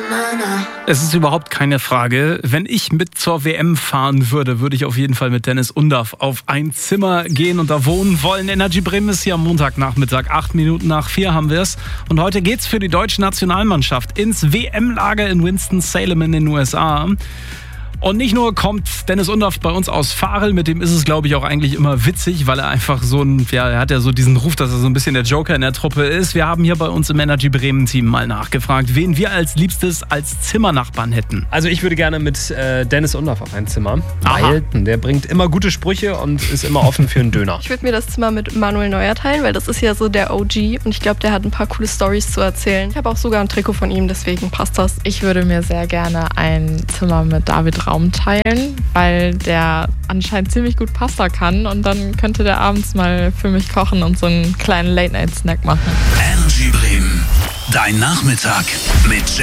Es ist überhaupt keine Frage. Wenn ich mit zur WM fahren würde, würde ich auf jeden Fall mit Dennis Undaff auf ein Zimmer gehen und da wohnen wollen. Energy Bremen ist hier am Montagnachmittag. 4:08 haben wir es. Und heute geht's für die deutsche Nationalmannschaft ins WM-Lager in Winston-Salem in den USA. Und nicht nur kommt Dennis Undaff bei uns aus Varel, mit dem ist es, glaube ich, auch eigentlich immer witzig, weil er einfach er hat ja so diesen Ruf, dass er so ein bisschen der Joker in der Truppe ist. Wir haben hier bei uns im Energy Bremen Team mal nachgefragt, wen wir als Liebstes als Zimmernachbarn hätten. Also ich würde gerne mit Dennis Undaff auf ein Zimmer, weil der bringt immer gute Sprüche und ist immer offen für einen Döner. Ich würde mir das Zimmer mit Manuel Neuer teilen, weil das ist ja so der OG und ich glaube, der hat ein paar coole Storys zu erzählen. Ich habe auch sogar ein Trikot von ihm, deswegen passt das. Ich würde mir sehr gerne ein Zimmer mit David Raum teilen, weil der anscheinend ziemlich gut Pasta kann und dann könnte der abends mal für mich kochen und so einen kleinen Late-Night-Snack machen. Energy Bremen, dein Nachmittag mit